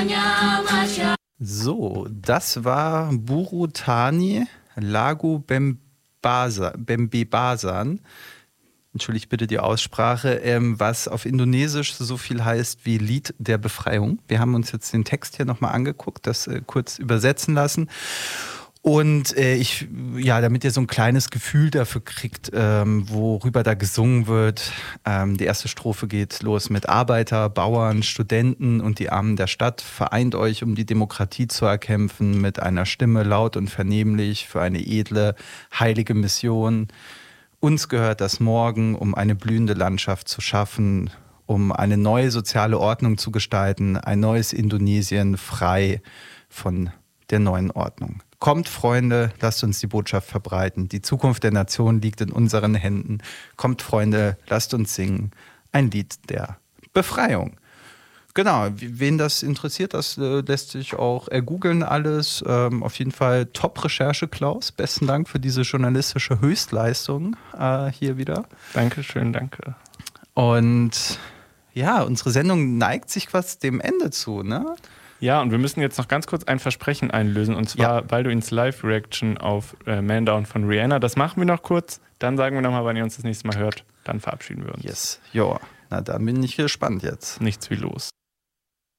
So, das war Buru Tani Lagu Bembebasan. Entschuldigt bitte die Aussprache, was auf Indonesisch so viel heißt wie Lied der Befreiung. Wir haben uns jetzt den Text hier nochmal angeguckt, das kurz übersetzen lassen. Und damit ihr so ein kleines Gefühl dafür kriegt, worüber da gesungen wird. Die erste Strophe geht los mit Arbeiter, Bauern, Studenten und die Armen der Stadt. Vereint euch, um die Demokratie zu erkämpfen, mit einer Stimme laut und vernehmlich für eine edle, heilige Mission. Uns gehört das Morgen, um eine blühende Landschaft zu schaffen, um eine neue soziale Ordnung zu gestalten, ein neues Indonesien frei von der neuen Ordnung. Kommt, Freunde, lasst uns die Botschaft verbreiten. Die Zukunft der Nation liegt in unseren Händen. Kommt, Freunde, lasst uns singen. Ein Lied der Befreiung. Genau, wen das interessiert, das lässt sich auch ergoogeln alles. Auf jeden Fall Top-Recherche, Klaus. Besten Dank für diese journalistische Höchstleistung hier wieder. Dankeschön, danke. Und ja, unsere Sendung neigt sich quasi dem Ende zu, ne? Ja, und wir müssen jetzt noch ganz kurz ein Versprechen einlösen. Und zwar Balduins Live-Reaction auf Man Down von Rihanna. Das machen wir noch kurz. Dann sagen wir nochmal, wann ihr uns das nächste Mal hört. Dann verabschieden wir uns. Yes, joa. Na, dann bin ich gespannt jetzt. Nichts wie los.